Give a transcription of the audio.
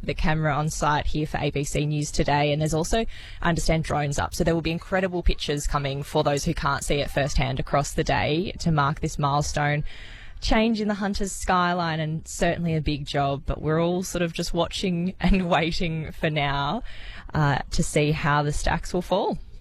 the camera on site here for ABC News today, and there's also, I understand, drones up. So there will be incredible pictures coming for those who can't see it firsthand across the day to mark this milestone change in the Hunters skyline, and certainly a big job, but we're all sort of just watching and waiting for now to see how the stacks will fall.